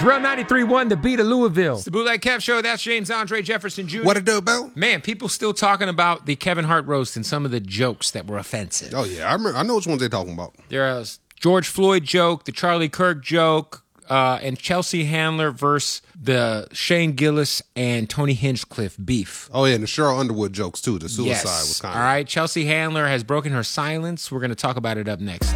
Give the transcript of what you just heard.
Thrill 93.1, the beat of Louisville. It's the Bootleg Kev Show. That's James Andre Jefferson Jr. What it do, Bill? Man, people still talking about the Kevin Hart roast and some of the jokes that were offensive. Oh, yeah. I know which ones they're talking about. There's George Floyd joke, the Charlie Kirk joke, and Chelsea Handler versus the Shane Gillis and Tony Hinchcliffe beef. Oh, yeah, and the Cheryl Underwood jokes, too. The suicide was kind of... All right, Chelsea Handler has broken her silence. We're going to talk about it up next.